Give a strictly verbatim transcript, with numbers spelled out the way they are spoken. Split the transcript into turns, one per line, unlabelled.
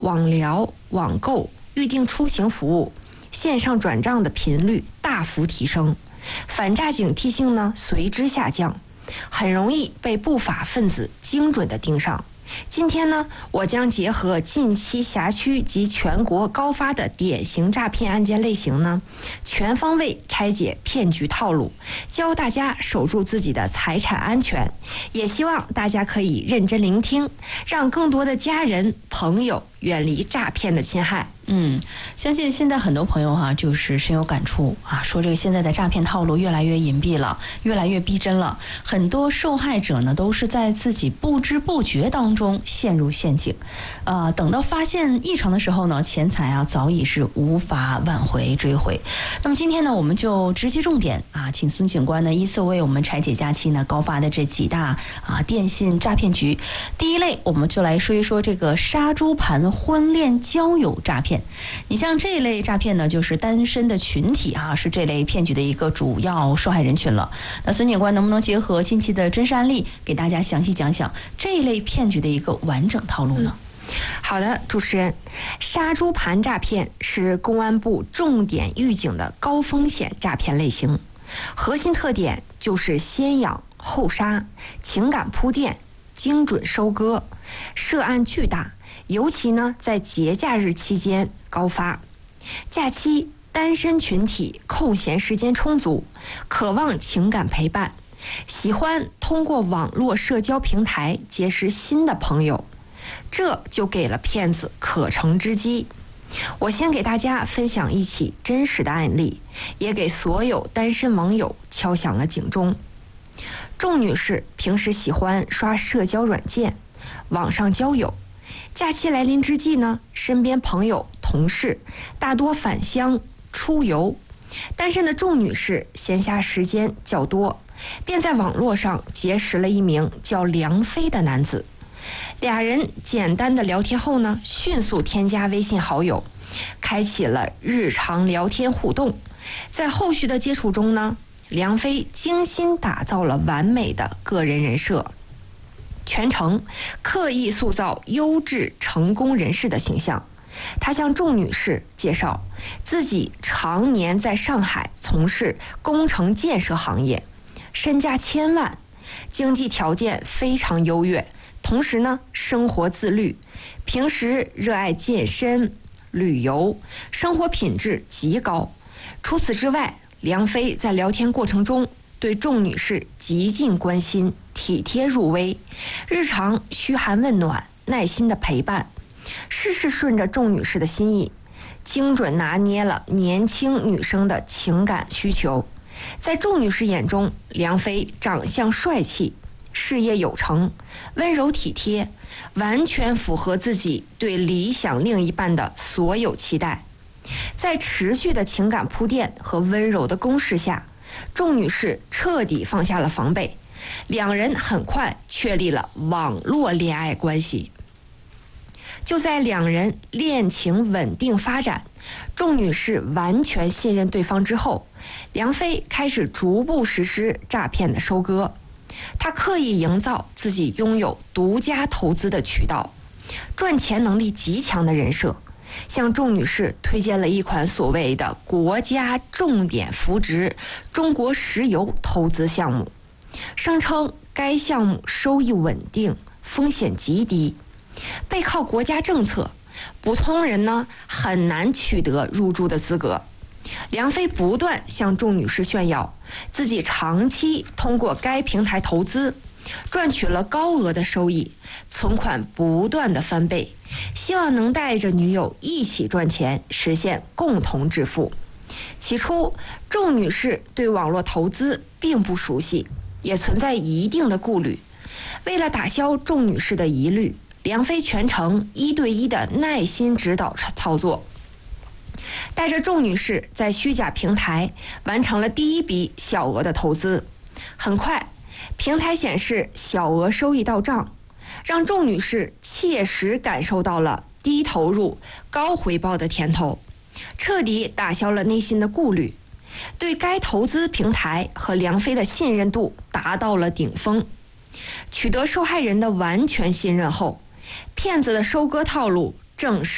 网聊、网购、预订出行服务、线上转账的频率大幅提升，反诈警惕性呢随之下降，很容易被不法分子精准地盯上。今天呢，我将结合近期辖区及全国高发的典型诈骗案件类型呢，全方位拆解骗局套路，教大家守住自己的财产安全。也希望大家可以认真聆听，让更多的家人朋友远离诈骗的侵害。
嗯，相信现在很多朋友哈、啊，就是深有感触啊，说这个现在的诈骗套路越来越隐蔽了，越来越逼真了。很多受害者呢，都是在自己不知不觉当中陷入陷阱，呃，等到发现异常的时候呢，钱财啊早已是无法挽回追回。那么今天呢，我们就直击重点啊，请孙警官呢依次为我们拆解假期呢高发的这几大啊电信诈骗局。第一类，我们就来说一说这个杀猪盘婚恋交友诈骗。你像这类诈骗呢，就是单身的群体啊，是这类骗局的一个主要受害人群了。那孙警官能不能结合近期的真实案例，给大家详细讲讲这一类骗局的一个完整套路呢？
嗯、好的，主持人，杀猪盘诈骗是公安部重点预警的高风险诈骗类型，核心特点就是先养后杀，情感铺垫，精准收割，涉案巨大。尤其呢，在节假日期间高发，假期单身群体空闲时间充足，渴望情感陪伴，喜欢通过网络社交平台结识新的朋友，这就给了骗子可乘之机。我先给大家分享一起真实的案例，也给所有单身网友敲响了警钟。仲女士平时喜欢刷社交软件，网上交友。假期来临之际呢，身边朋友、同事大多返乡出游，单身的仲女士闲暇时间较多，便在网络上结识了一名叫梁飞的男子。俩人简单的聊天后呢，迅速添加微信好友，开启了日常聊天互动。在后续的接触中呢，梁飞精心打造了完美的个人人设，全程刻意塑造优质成功人士的形象。他向仲女士介绍自己常年在上海从事工程建设行业，身价千万，经济条件非常优越，同时呢，生活自律，平时热爱健身、旅游，生活品质极高。除此之外，梁飞在聊天过程中对仲女士极尽关心，体贴入微，日常嘘寒问暖，耐心的陪伴，事事顺着仲女士的心意，精准拿捏了年轻女生的情感需求。在仲女士眼中，梁飞长相帅气，事业有成，温柔体贴，完全符合自己对理想另一半的所有期待。在持续的情感铺垫和温柔的攻势下，仲女士彻底放下了防备，两人很快确立了网络恋爱关系。就在两人恋情稳定发展，仲女士完全信任对方之后，梁飞开始逐步实施诈骗的收割。他刻意营造自己拥有独家投资的渠道，赚钱能力极强的人设，向仲女士推荐了一款所谓的国家重点扶植中国石油投资项目，声称该项目收益稳定，风险极低，背靠国家政策，普通人呢很难取得入驻的资格。梁飞不断向仲女士炫耀自己长期通过该平台投资，赚取了高额的收益，存款不断的翻倍，希望能带着女友一起赚钱，实现共同致富。起初，仲女士对网络投资并不熟悉，也存在一定的顾虑。为了打消仲女士的疑虑，梁飞全程一对一的耐心指导操作，带着仲女士在虚假平台完成了第一笔小额的投资。很快，平台显示小额收益到账，让仲女士切实感受到了低投入高回报的甜头，彻底打消了内心的顾虑，对该投资平台和梁飞的信任度达到了顶峰。取得受害人的完全信任后，骗子的收割套路正式